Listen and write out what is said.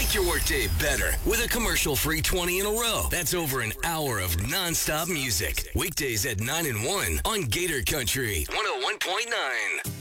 Make your workday better with a commercial-free 20 in a row. That's over an hour of non-stop music. Weekdays at 9 and 1 on Gator Country 101.9.